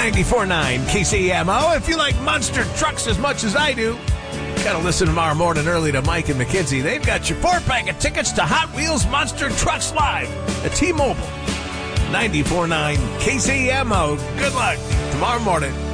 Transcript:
94.9 KCMO. If you like monster trucks as much as I do, gotta listen tomorrow morning early to Mike and McKenzie. They've got your 4-pack of tickets to Hot Wheels Monster Trucks Live at T-Mobile. 94.9 KCMO. Good luck tomorrow morning.